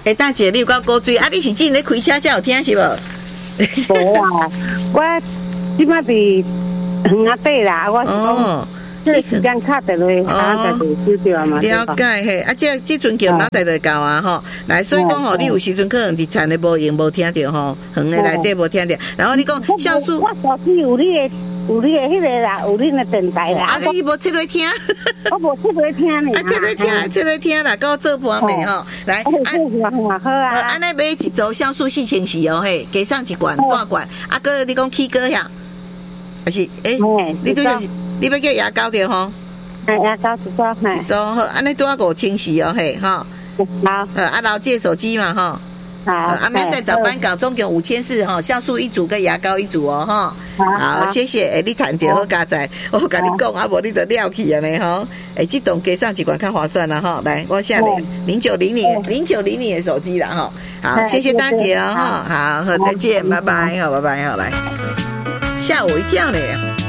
大姐，你有够古锥啊！你是真咧开车才有听是无？ 无啊，我即摆伫园仔底啦，我是讲。这时间卡在落，在就收着嘛。 了解嘿，啊，这阵叫哪在就到啊吼。来，所以讲吼，你有时阵可能伫田里无用无听着吼，园的内底无听着。然后你讲酵素， 我手机有你的迄个啦，有你的电台啦。 啊，你无切落听？ 我无切落听呢。 切落听啦，甲我做伴妹吼。来， 好啊。 安尼买一组酵素4000时哦嘿，加上一罐半罐，啊个你讲起哥呀，还是你对是？你要叫牙膏着吼？ 牙膏一组嘿。 一组好，安尼拄啊5000时哦嘿，吼。 好。 啊，老借手机嘛吼。好。明仔早班搞，总共5400吼，酵素1组跟牙膏1组哦吼。好，谢谢。你谈着好加载，我甲你讲，啊无你就了去安尼吼。这栋加上一罐较划算啦吼。来，我下面0900的手机啦吼。好，谢谢大姐哦吼。好，再见，拜拜，好，拜拜，好来。吓我一跳嘞。